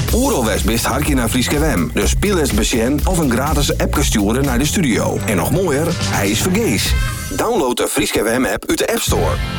Oerol West best hartje naar Frieske Wem. Dus speel eens besjen of een gratis appje sturen naar de studio. En nog mooier, hij is vergees. Download de Frieske Wem app uit de App Store.